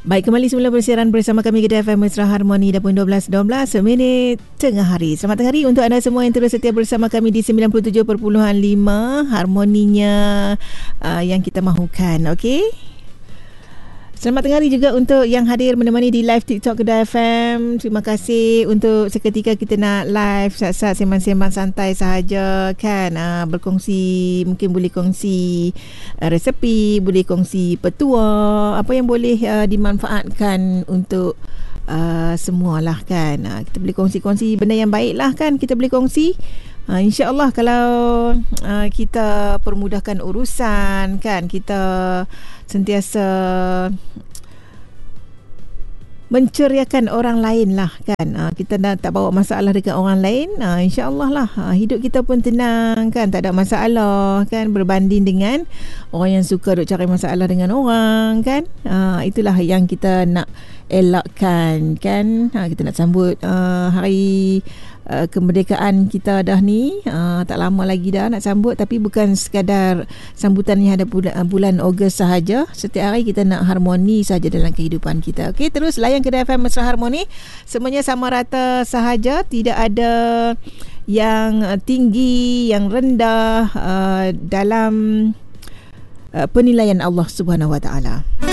Baik, kembali semula bersiaran bersama kami Kedah FM Mesra Harmoni dah pun 12 minit tengah hari. Selamat tengah hari untuk anda semua yang terus setia bersama kami di 97.5 Harmoninya yang kita mahukan. Okey. Selamat tengah hari juga untuk yang hadir menemani di live TikTok Kedah FM. Terima kasih untuk seketika kita nak live sat-sat sembang-sembang santai sahaja kan. Berkongsi, mungkin boleh kongsi resepi, boleh kongsi petua, apa yang boleh dimanfaatkan untuk semualah kan. Kita boleh kongsi-kongsi benda yang baik lah kan. Kita boleh kongsi. InsyaAllah kalau kita permudahkan urusan kan, kita sentiasa menceriakan orang lain lah kan. Kita dah tak bawa masalah dekat orang lain, insyaAllah lah hidup kita pun tenang kan, tak ada masalah kan, berbanding dengan orang yang suka duk cari masalah dengan orang kan. Itulah yang kita nak elakkan kan. Kita nak sambut hari kemerdekaan kita dah ni, tak lama lagi dah nak sambut, tapi bukan sekadar sambutan yang ada bulan Ogos sahaja. Setiap hari kita nak harmoni saja dalam kehidupan kita. Okey, terus layan Kedah FM Mesra Harmoni, semuanya sama rata sahaja, tidak ada yang tinggi, yang rendah dalam penilaian Allah Subhanahu Wa Taala.